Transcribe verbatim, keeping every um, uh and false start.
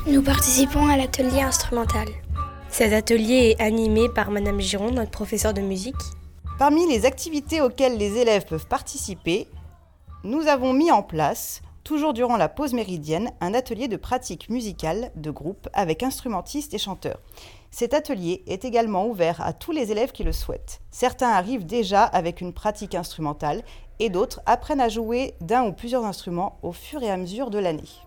Nous participons à l'atelier instrumental. Cet atelier est animé par Madame Giron, notre professeure de musique. Parmi les activités auxquelles les élèves peuvent participer, nous avons mis en place, toujours durant la pause méridienne, un atelier de pratique musicale de groupe avec instrumentistes et chanteurs. Cet atelier est également ouvert à tous les élèves qui le souhaitent. Certains arrivent déjà avec une pratique instrumentale et d'autres apprennent à jouer d'un ou plusieurs instruments au fur et à mesure de l'année.